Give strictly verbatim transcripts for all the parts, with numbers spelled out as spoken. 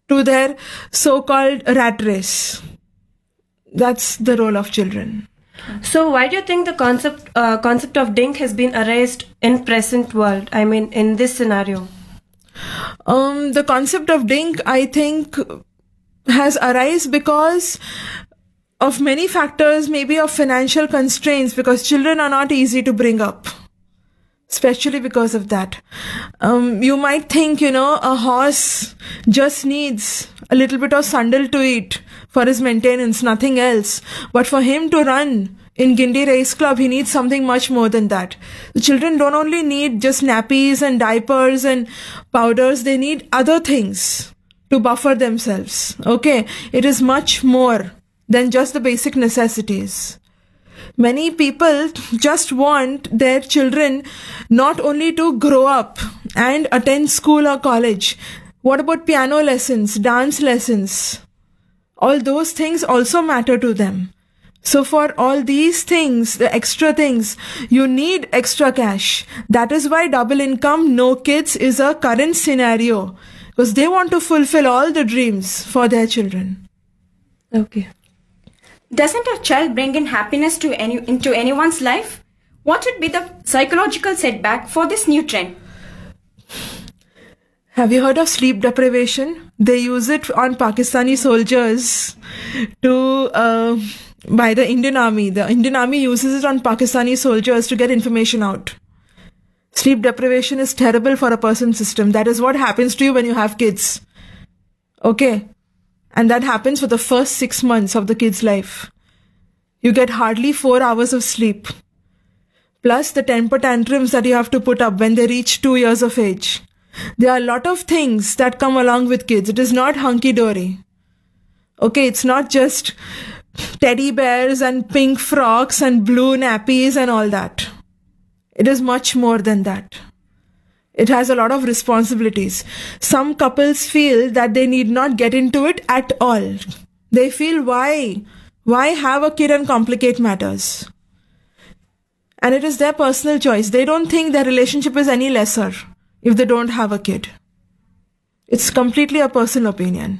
to their so-called rat race. That's the role of children. So why do you think the concept uh, concept of dink has been erased in present world? I mean, in this scenario? Um, the concept of dink, I think, has arisen because of many factors, maybe of financial constraints, because children are not easy to bring up. Especially because of that. Um, you might think, you know, a horse just needs a little bit of sandal to eat for his maintenance, nothing else. But for him to run in Guindy Race Club, he needs something much more than that. The children don't only need just nappies and diapers and powders, they need other things to buffer themselves. Okay? It is much more than just the basic necessities. Many people just want their children not only to grow up and attend school or college. What about piano lessons, dance lessons? All those things also matter to them. So for all these things, the extra things, you need extra cash. That is why double income, no kids is a current scenario. Because they want to fulfill all the dreams for their children. Okay. Doesn't a child bring in happiness to any into anyone's life? What would be the psychological setback for this new trend? Have you heard of sleep deprivation? They use it on Pakistani soldiers to, uh, by the Indian Army. The Indian Army uses it on Pakistani soldiers to get information out. Sleep deprivation is terrible for a person's system. That is what happens to you when you have kids. Okay? And that happens for the first six months of the kid's life. You get hardly four hours of sleep. Plus the temper tantrums that you have to put up when they reach two years of age. There are a lot of things that come along with kids. It is not hunky-dory. Okay, it's not just teddy bears and pink frocks and blue nappies and all that. It is much more than that. It has a lot of responsibilities. Some couples feel that they need not get into it at all. They feel, why? Why have a kid and complicate matters? And it is their personal choice. They don't think their relationship is any lesser if they don't have a kid. It's completely a personal opinion.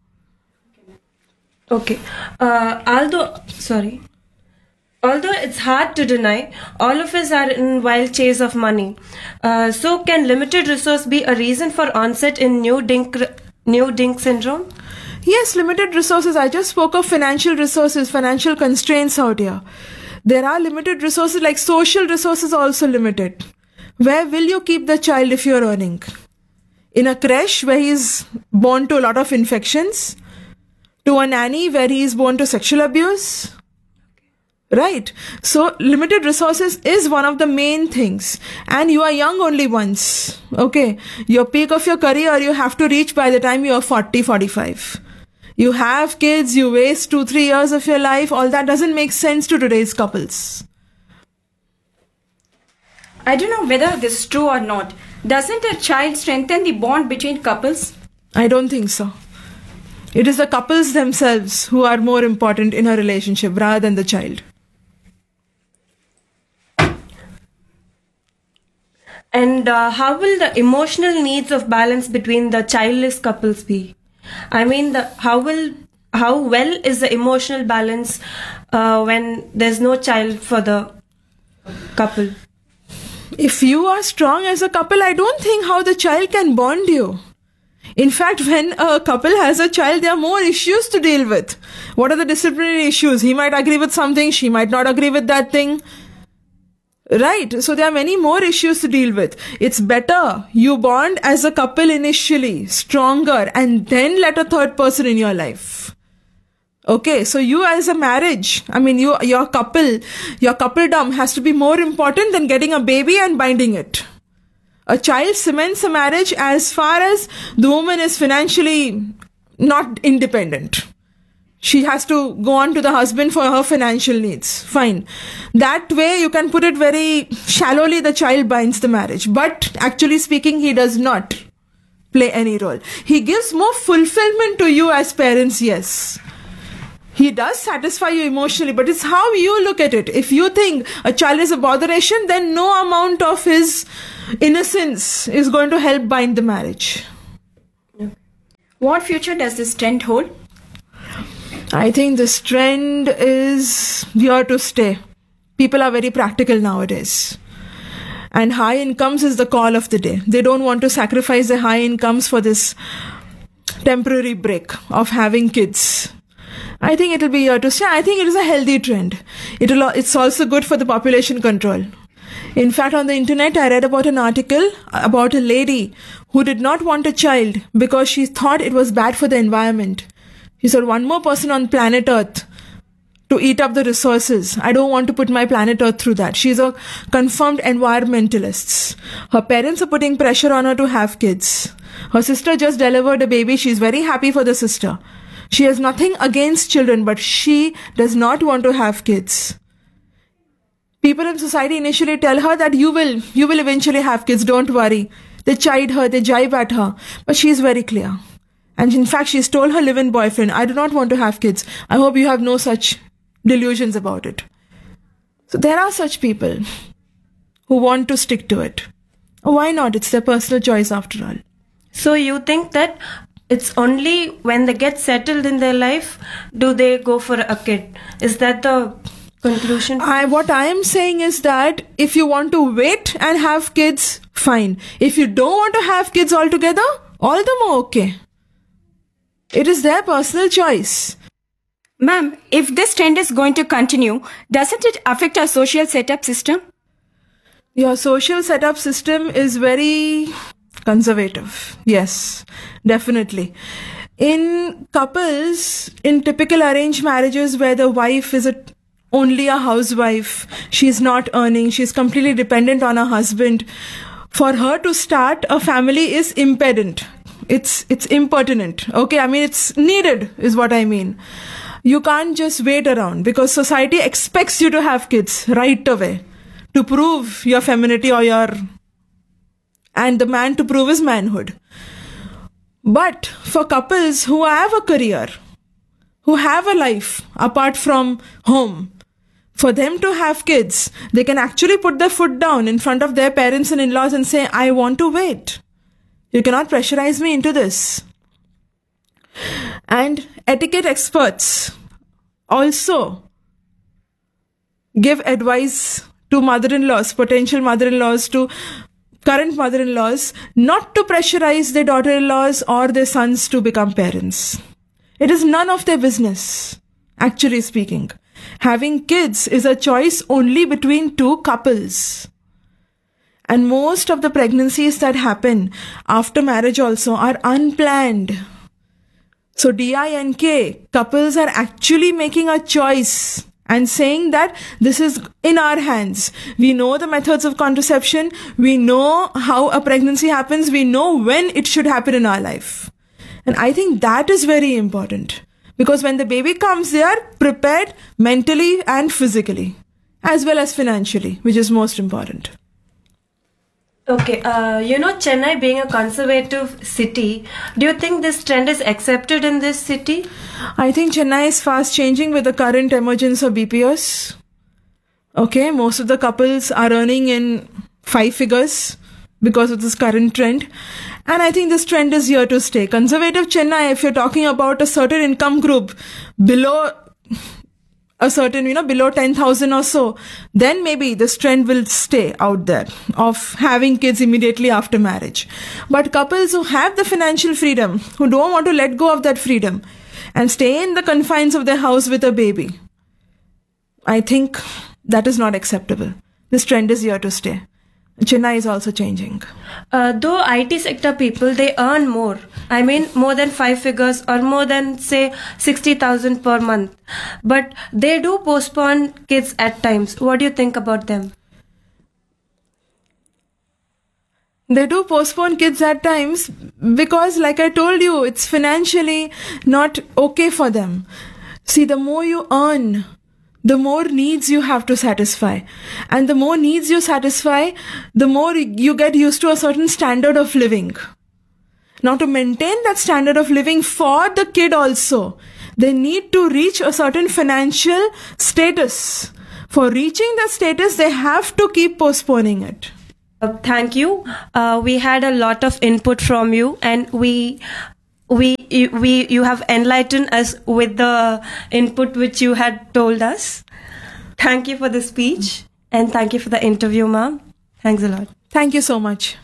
Okay. Uh, although, sorry. Although it's hard to deny, all of us are in wild chase of money. Uh, so can limited resource be a reason for onset in new dink, new dink syndrome? Yes, limited resources. I just spoke of financial resources, financial constraints out here. There are limited resources, like social resources also limited. Where will you keep the child if you're earning? In a creche where he's born to a lot of infections? To a nanny where he is born to sexual abuse? Right. So limited resources is one of the main things. And you are young only once. Okay. Your peak of your career you have to reach by the time you are forty, forty-five. You have kids, you waste two, three years of your life. All that doesn't make sense to today's couples. I don't know whether this is true or not. Doesn't a child strengthen the bond between couples? I don't think so. It is the couples themselves who are more important in a relationship rather than the child. And uh, how will the emotional needs of balance between the childless couples be? I mean, the how will how well is the emotional balance uh, when there's no child for the couple? If you are strong as a couple, I don't think how the child can bond you. In fact, when a couple has a child, there are more issues to deal with. What are the disciplinary issues? He might agree with something, she might not agree with that thing. Right. So there are many more issues to deal with. It's better you bond as a couple initially, stronger, and then let a third person in your life. Okay. So you as a marriage, I mean, you, your couple, your coupledom has to be more important than getting a baby and binding it. A child cements a marriage as far as the woman is financially not independent. She has to go on to the husband for her financial needs. Fine. That way you can put it very shallowly, the child binds the marriage. But actually speaking, he does not play any role. He gives more fulfillment to you as parents, yes. He does satisfy you emotionally, but it's how you look at it. If you think a child is a botheration, then no amount of his innocence is going to help bind the marriage. What future does this trend hold? I think this trend is here to stay. People are very practical nowadays. And high incomes is the call of the day. They don't want to sacrifice their high incomes for this temporary break of having kids. I think it will be here to stay. I think it is a healthy trend. It will, it's also good for the population control. In fact, on the internet, I read about an article about a lady who did not want a child because she thought it was bad for the environment. She said, one more person on planet Earth to eat up the resources. I don't want to put my planet Earth through that. She's a confirmed environmentalist. Her parents are putting pressure on her to have kids. Her sister just delivered a baby. She's very happy for the sister. She has nothing against children, but she does not want to have kids. People in society initially tell her that you will, you will eventually have kids, don't worry. They chide her, they jibe at her, but she is very clear. And in fact, she's told her live-in boyfriend, I do not want to have kids. I hope you have no such delusions about it. So there are such people who want to stick to it. Why not? It's their personal choice after all. So you think that it's only when they get settled in their life do they go for a kid? Is that the conclusion? I, what I am saying is that if you want to wait and have kids, fine. If you don't want to have kids altogether, all the more okay. It is their personal choice. Ma'am, if this trend is going to continue, doesn't it affect our social setup system? Your social setup system is very conservative. Yes, definitely. In couples, in typical arranged marriages where the wife is a, only a housewife, she's not earning, she's completely dependent on her husband, for her to start a family is impedant. It's, it's impertinent. Okay, I mean, it's needed is what I mean. You can't just wait around because society expects you to have kids right away to prove your femininity or your... and the man to prove his manhood. But for couples who have a career, who have a life apart from home, for them to have kids, they can actually put their foot down in front of their parents and in-laws and say, I want to wait. You cannot pressurize me into this. And etiquette experts also give advice to mother-in-laws, potential mother-in-laws, to current mother-in-laws, not to pressurize their daughter-in-laws or their sons to become parents. It is none of their business, actually speaking. Having kids is a choice only between two couples. And most of the pregnancies that happen after marriage also are unplanned. So D I N K, couples are actually making a choice and saying that this is in our hands. We know the methods of contraception. We know how a pregnancy happens. We know when it should happen in our life. And I think that is very important. Because when the baby comes, they are prepared mentally and physically, as well as financially, which is most important. Okay, uh, you know, Chennai being a conservative city, do you think this trend is accepted in this city? I think Chennai is fast changing with the current emergence of B P Os. Okay, most of the couples are earning in five figures because of this current trend. And I think this trend is here to stay. Conservative Chennai, if you're talking about a certain income group below a certain, you know, below ten thousand or so, then maybe this trend will stay out there of having kids immediately after marriage. But couples who have the financial freedom, who don't want to let go of that freedom and stay in the confines of their house with a baby, I think that is not acceptable. This trend is here to stay. Chennai is also changing. Uh, though I T sector people, they earn more. I mean, more than five figures or more than, say, sixty thousand per month. But they do postpone kids at times. What do you think about them? They do postpone kids at times because, like I told you, it's financially not okay for them. See, the more you earn, the more needs you have to satisfy. And the more needs you satisfy, the more you get used to a certain standard of living. Now, to maintain that standard of living for the kid also, they need to reach a certain financial status. For reaching that status, they have to keep postponing it. Uh, thank you. Uh, we had a lot of input from you and we we we you have enlightened us with the input which you had told us. Thank you for the speech and thank you for the interview, ma'am. Thanks a lot. Thank you so much.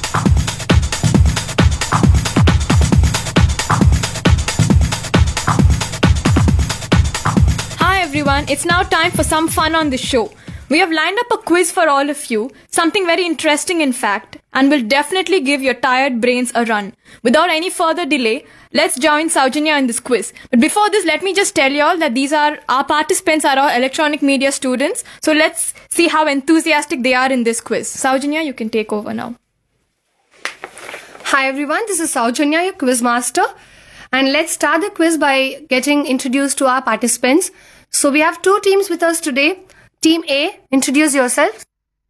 Hi everyone, it's now time for some fun on the show. We have lined up a quiz for all of you, something very interesting in fact, and will definitely give your tired brains a run. Without any further delay, let's join Saujanya in this quiz. But before this, let me just tell you all that these are, our participants are all electronic media students, so let's see how enthusiastic they are in this quiz. Saujanya, you can take over now. Hi everyone, this is Saujanya, your quiz master. And let's start the quiz by getting introduced to our participants. So we have two teams with us today. Team A, introduce yourself.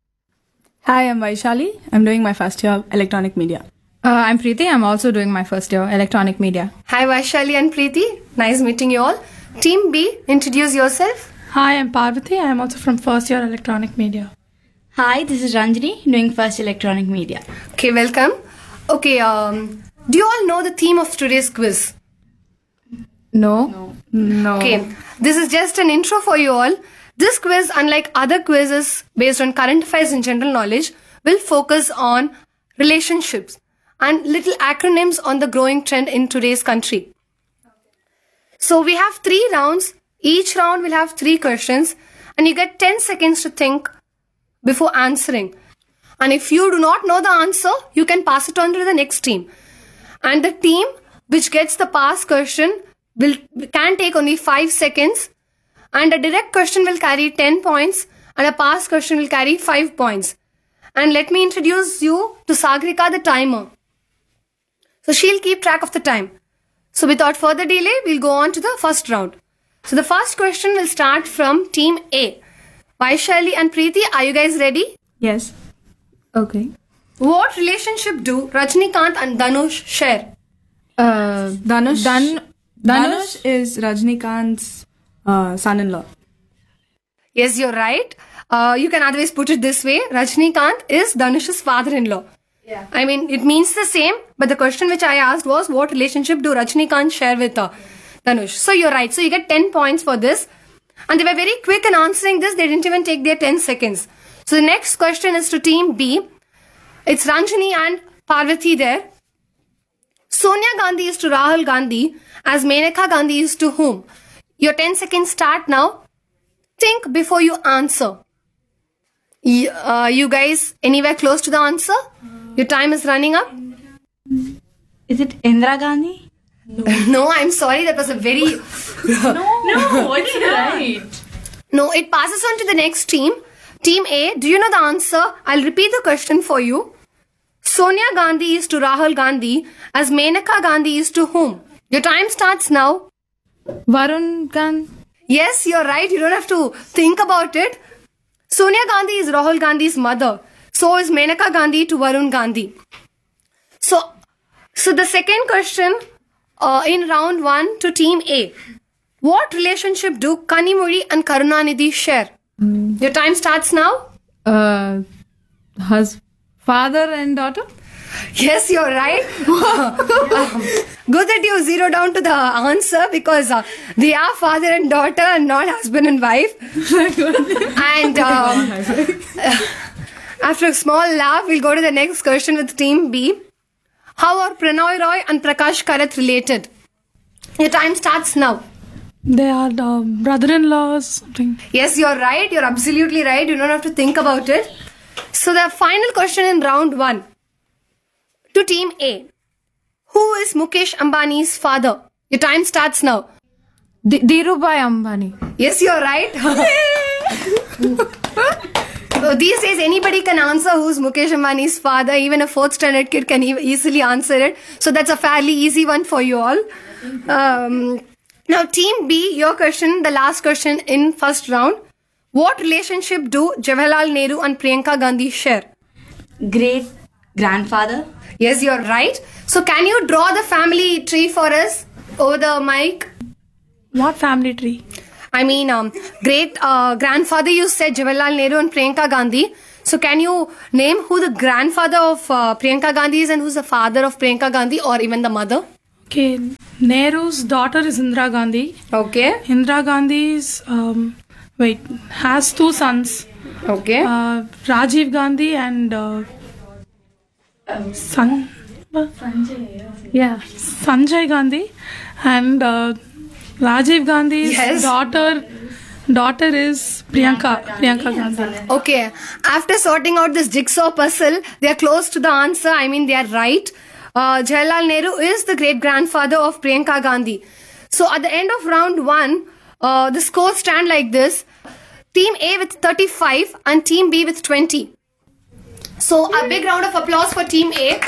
Hi, I'm Vaishali. I'm doing my first year of electronic media. Uh, I'm Preeti. I'm also doing my first year electronic media. Hi Vaishali and Preeti. Nice meeting you all. Team B, introduce yourself. Hi, I'm Parvati. I am also from first year electronic media. Hi, this is Ranjini, doing first electronic media. Okay, welcome. Okay, um, do you all know the theme of today's quiz? No? No. No. Okay, this is just an intro for you all. This quiz, unlike other quizzes based on current affairs and general knowledge, will focus on relationships and little acronyms on the growing trend in today's country. So we have three rounds. Each round will have three questions and you get ten seconds to think before answering. And if you do not know the answer, you can pass it on to the next team. And the team which gets the pass question will can take only five seconds. And a direct question will carry ten points and a pass question will carry five points. And let me introduce you to Sagrika, the timer. So she'll keep track of the time. So without further delay, we'll go on to the first round. So the first question will start from Team A. Vaishali and Preeti, are you guys ready? Yes. Okay. What relationship do Rajnikant and Dhanush share? Uh, Dhanush. Dan- Dhanush is Rajnikant's uh, son-in-law. Yes, you're right. Uh, you can otherwise put it this way. Rajnikant is Dhanush's father-in-law. Yeah. I mean, it means the same, but the question which I asked was, what relationship do Rajnikant share with uh, Dhanush? So you're right. So you get ten points for this. And they were very quick in answering this. They didn't even take their ten seconds. So the next question is to Team B. It's Ranjini and Parvati there. Sonia Gandhi is to Rahul Gandhi as Menaka Gandhi is to whom? Your ten seconds start now. Think before you answer. You, uh, you guys anywhere close to the answer? Your time is running up. Is it Indira Gandhi? No, no I'm sorry. That was a very... No, no, what's right? No, it passes on to the next team. Team A, do you know the answer? I'll repeat the question for you. Sonia Gandhi is to Rahul Gandhi as Menaka Gandhi is to whom? Your time starts now. Varun Gandhi. Yes, you're right. You don't have to think about it. Sonia Gandhi is Rahul Gandhi's mother. So is Menaka Gandhi to Varun Gandhi. So, so the second question uh, in round one to Team A. What relationship do Kanimuri and Karunanidhi share? Mm. Your time starts now. Uh, hus- father and daughter? Yes, you're right. um, good that you zero down to the answer because uh, they are father and daughter and not husband and wife. And um, after a small laugh, we'll go to the next question with Team B. How are Pranoy Roy and Prakash Karath related? Your time starts now. They are uh, brother-in-laws, something. Yes, you're right. You're absolutely right. You don't have to think about it. So the final question in round one. To Team A. Who is Mukesh Ambani's father? Your time starts now. D- Dhirubhai Ambani. Yes, you're right. So these days, anybody can answer who's Mukesh Ambani's father. Even a fourth standard kid can e- easily answer it. So that's a fairly easy one for you all. Um, now, Team B, your question, the last question in first round. What relationship do Jawaharlal Nehru and Priyanka Gandhi share? Great grandfather. Yes, you're right. So can you draw the family tree for us over the mic? What family tree? I mean, um, great uh, grandfather, you said Jawaharlal Nehru and Priyanka Gandhi. So can you name who the grandfather of uh, Priyanka Gandhi is and who's the father of Priyanka Gandhi or even the mother? Okay, Nehru's daughter is Indira Gandhi. Okay. Indira Gandhi's um, wait has two sons. Okay. Uh, Rajiv Gandhi and uh, son. Yeah, Sanjay Gandhi and uh, Rajiv Gandhi's Yes. daughter. Daughter is Priyanka. Priyanka Gandhi. Okay. After sorting out this jigsaw puzzle, they are close to the answer. I mean, they are right. Uh, Jawaharlal Nehru is the great grandfather of Priyanka Gandhi. So at the end of round one, uh, the scores stand like this: Team A with thirty-five and Team B with twenty. So a big round of applause for Team A.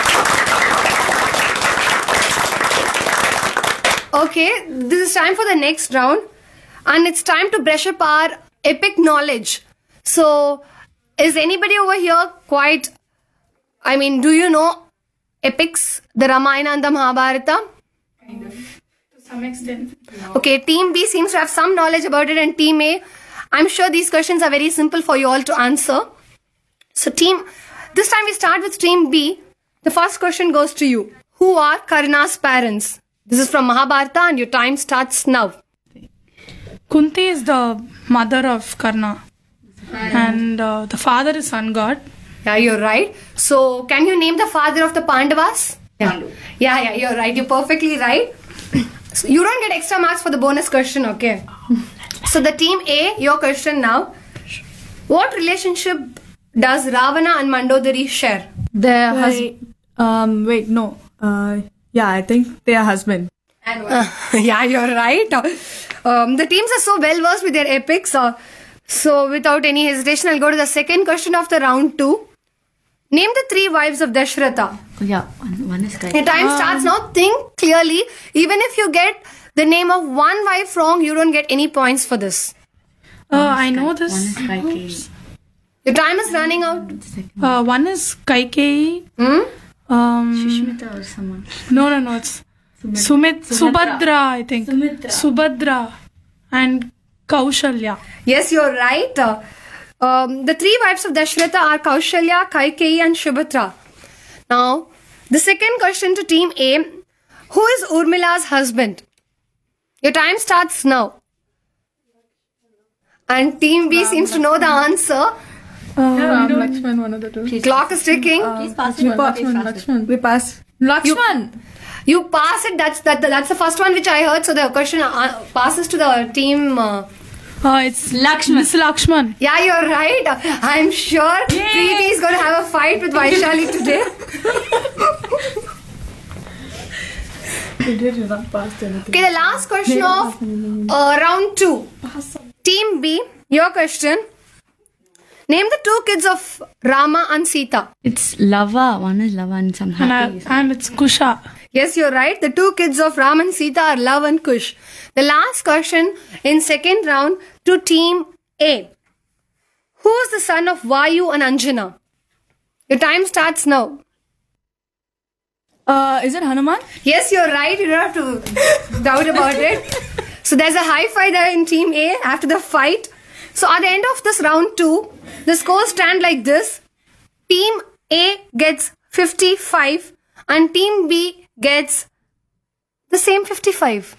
Okay, this is time for the next round, and it's time to brush up our epic knowledge. So, is anybody over here quite, I mean, do you know epics, the Ramayana and the Mahabharata? Kind of, to some extent. Okay, Team B seems to have some knowledge about it, and Team A, I'm sure these questions are very simple for you all to answer. So, team, this time we start with Team B. The first question goes to you. Who are Karna's parents? This is from Mahabharata, and your time starts now. Kunti is the mother of Karna, and uh, the father is sun god. Yeah, you're right. So, can you name the father of the Pandavas? Yeah, yeah, yeah, you're right. You're perfectly right. So you don't get extra marks for the bonus question, okay? So, the Team A, your question now. What relationship does Ravana and Mandodari share? Their husband. Um, wait, no. Uh, yeah, I think they are husband. Uh, yeah, you're right. Um, the teams are so well versed with their epics. Uh, so, without any hesitation, I'll go to the second question of the round two. Name the three wives of Dashratha. Yeah, one, one is correct. Your time starts now. Think clearly. Even if you get the name of one wife wrong, you don't get any points for this. Uh, I know this. One is Kaikeyi. Your time is running out. Uh, one is Kaikeyi. Hmm? Um, Sushmita or someone. No, no, no. It's Sumit, Subhadra, I think. Sumitra. Subhadra and Kaushalya. Yes, you're right. Uh, um, the three wives of Dashratha are Kaushalya, Kaikeyi and Subhadra. Now, the second question to Team A. Who is Urmila's husband? Your time starts now. And Team B seems to know the answer. Um, Lakshman, one of the two. Clock is ticking. Please pass We it. pass. Lakshman. We pass. Lakshman. You pass it. That's that. That's the first one which I heard. So the question uh, passes to the team. Uh, Uh, it's Lakshman. It's Lakshman. yeah, you're right. I'm sure Preeti is going to have a fight with Vaishali today. We did not pass anything. Okay, the last question of uh, round two. Team B, your question. Name the two kids of Rama and Sita. It's Lava. One is Lava and some And, happy. I, and it's Kusha. Yes, you're right. The two kids of Ram and Sita are Love and Kush. The last question in second round to Team A. Who is the son of Vayu and Anjana? Your time starts now. Uh, is it Hanuman? Yes, you're right. You don't have to doubt about it. So there's a high five there in Team A after the fight. So at the end of this round two, the scores stand like this. Team A gets fifty-five and Team B gets the same fifty-five.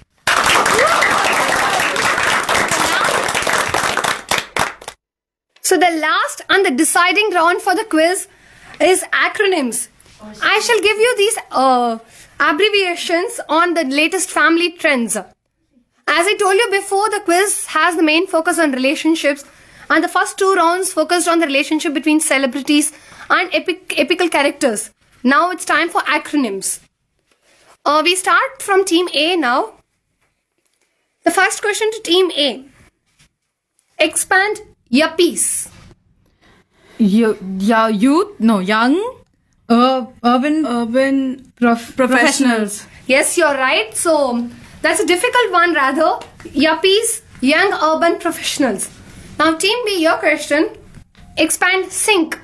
So the last and the deciding round for the quiz is acronyms. I shall give you these uh, abbreviations on the latest family trends. As I told you before, the quiz has the main focus on relationships, and the first two rounds focused on the relationship between celebrities and epic, epical characters. Now it's time for acronyms. Uh, we start from Team A now. The first question to Team A. Expand yuppies. You, yeah, youth, no, young, uh, urban, Urban prof- professionals. Yes, you're right. So that's a difficult one rather. Yuppies, young urban professionals. Now Team B, your question. Expand sync.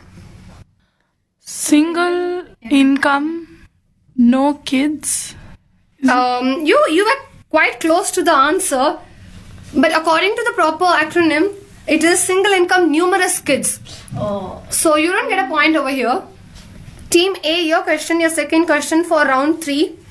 Single income, no kids. Um, you you were quite close to the answer, but according to the proper acronym, it is single income, numerous kids. Oh. So you don't get a point over here. Team A, your question, your second question for round three.